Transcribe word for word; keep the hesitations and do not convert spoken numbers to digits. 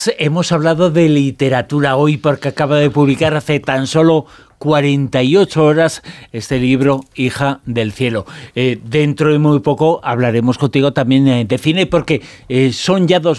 Hemos hablado de literatura hoy porque acaba de publicar hace tan solo cuarenta y ocho horas este libro, Hija del cielo. Eh, dentro de muy poco hablaremos contigo también de cine porque eh, son ya dos